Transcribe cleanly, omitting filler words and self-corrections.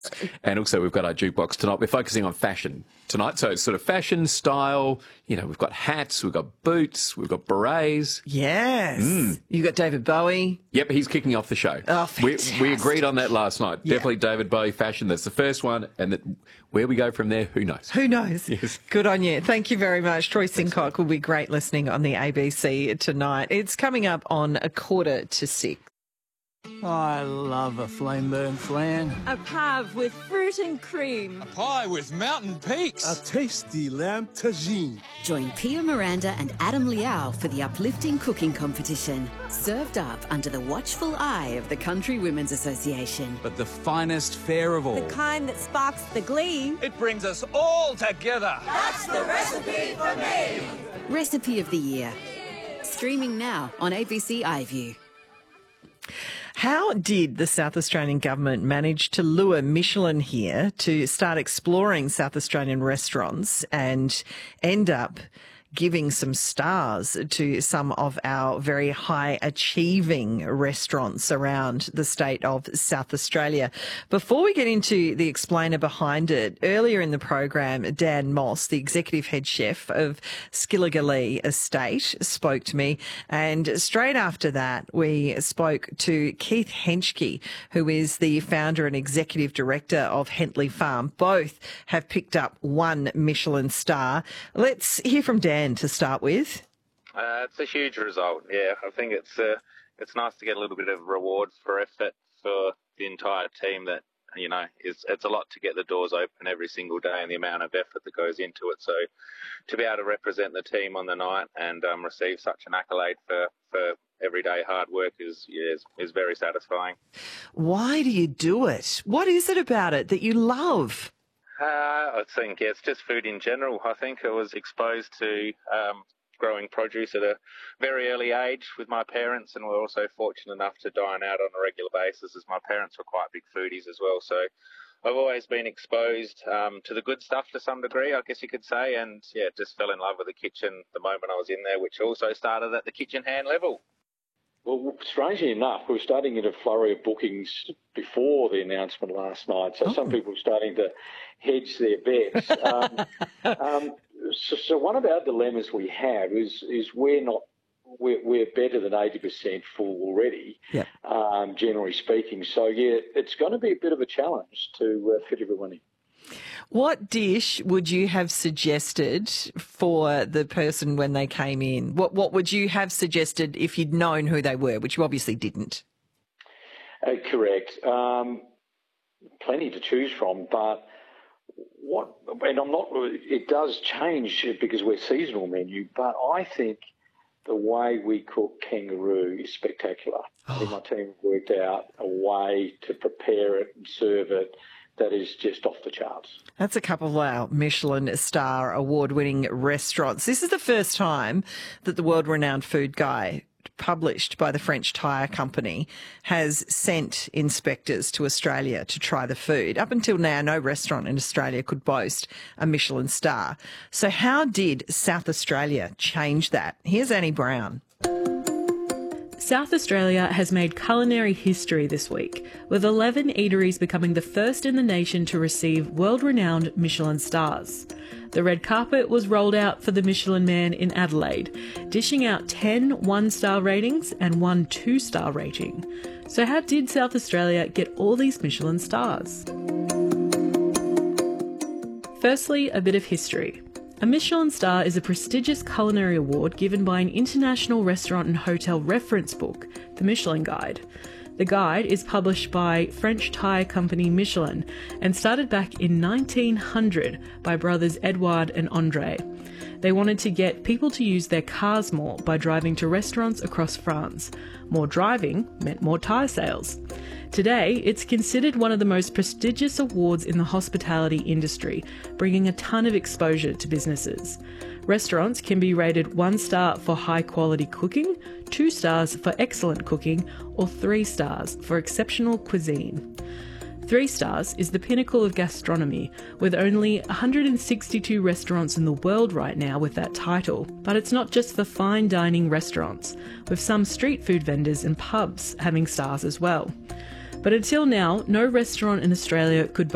And also we've got our jukebox tonight. We're focusing on fashion tonight. So it's sort of fashion, style. You know, we've got hats, we've got boots, we've got berets. Yes. You got David Bowie. Yep, he's kicking off the show. Oh, fantastic. We agreed on that last night. Yeah. Definitely David Bowie fashion. That's the first one. And where we go from there, who knows? Who knows? Yes. Good on you. Thank you very much. Troy Sincock will be great listening on the ABC tonight. It's coming up on 5:45. I love a flame burn flan. A pav with fruit and cream. Pie with mountain peaks. A tasty lamb tagine. Join Pia Miranda and Adam Liao for the uplifting cooking competition. Served up under the watchful eye of the Country Women's Association. But the finest fare of all. The kind that sparks the glee. It brings us all together. That's the recipe for me. Recipe of the Year. Streaming now on ABC iView. How did the South Australian government manage to lure Michelin here to start exploring South Australian restaurants and end up giving some stars to some of our very high achieving restaurants around the state of South Australia? Before we get into the explainer behind it, earlier in the program, Dan Moss, the executive head chef of Skilligalee Estate, spoke to me. And straight after that, we spoke to Keith Henschke, who is the founder and executive director of Hentley Farm. Both have picked up one Michelin star. Let's hear from Dan to start with. It's a huge result. Yeah, I think it's nice to get a little bit of reward for effort for the entire team. That it's a lot to get the doors open every single day and the amount of effort that goes into it. So to be able to represent the team on the night and receive such an accolade for everyday hard work is very satisfying. Why do you do it? What is it about it that you love? I think it's just food in general. I think I was exposed to growing produce at a very early age with my parents, and we're also fortunate enough to dine out on a regular basis, as my parents were quite big foodies as well. So I've always been exposed to the good stuff to some degree, I guess you could say, and just fell in love with the kitchen the moment I was in there, which also started at the kitchen hand level. Well, strangely enough, we were starting to get a flurry of bookings before the announcement last night, so some people were starting to hedge their bets. So one of our dilemmas we have is we're better than 80% full already, generally speaking. So, it's going to be a bit of a challenge to fit everyone in. What dish would you have suggested for the person when they came in? What would you have suggested if you'd known who they were, which you obviously didn't? Correct. Plenty to choose from, but it does change because we're seasonal menu, but I think the way we cook kangaroo is spectacular. I think my team worked out a way to prepare it and serve it that is just off the charts. That's a couple of our Michelin star award-winning restaurants. This is the first time that the world-renowned food guide, published by the French tyre company, has sent inspectors to Australia to try the food. Up until now, no restaurant in Australia could boast a Michelin star. So how did South Australia change that? Here's Annie Brown. South Australia has made culinary history this week, with 11 eateries becoming the first in the nation to receive world-renowned Michelin stars. The red carpet was rolled out for the Michelin Man in Adelaide, dishing out 10 one-star ratings and 1 two-star rating. So how did South Australia get all these Michelin stars? Firstly, a bit of history. A Michelin star is a prestigious culinary award given by an international restaurant and hotel reference book, the Michelin Guide. The guide is published by French tyre company Michelin and started back in 1900 by brothers Edouard and André. They wanted to get people to use their cars more by driving to restaurants across France. More driving meant more tyre sales. Today, it's considered one of the most prestigious awards in the hospitality industry, bringing a ton of exposure to businesses. Restaurants can be rated 1 star for high-quality cooking, 2 stars for excellent cooking, or 3 stars for exceptional cuisine. 3 stars is the pinnacle of gastronomy, with only 162 restaurants in the world right now with that title. But it's not just for fine dining restaurants, with some street food vendors and pubs having stars as well. But until now, no restaurant in Australia could